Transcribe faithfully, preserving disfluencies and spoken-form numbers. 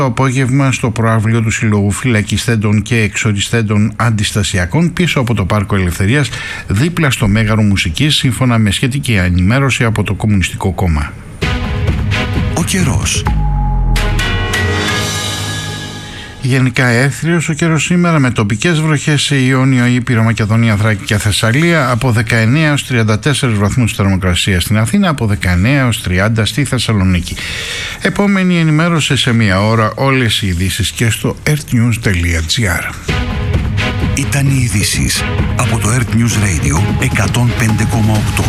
Το απόγευμα στο προαύλιο του Συλλόγου Φυλακιστέντων και Εξοριστέντων Αντιστασιακών πίσω από το Πάρκο Ελευθερίας, δίπλα στο Μέγαρο Μουσικής, σύμφωνα με σχετική ενημέρωση από το Κομμουνιστικό Κόμμα. Ο καιρός. Γενικά έθριος ο καιρός σήμερα, με τοπικές βροχές σε Ιόνιο, Ήπειρο, Μακεδονία, Θράκη και Θεσσαλία, από δεκαεννέα έως τριάντα τέσσερα βαθμούς θερμοκρασία στην Αθήνα, από δεκαεννέα έως τριάντα στη Θεσσαλονίκη. Επόμενη ενημέρωση σε μία ώρα, όλες οι ειδήσεις και στο earthnews τελεία gr. Ήταν οι ειδήσεις από το Earth News Radio εκατόν πέντε κόμμα οκτώ.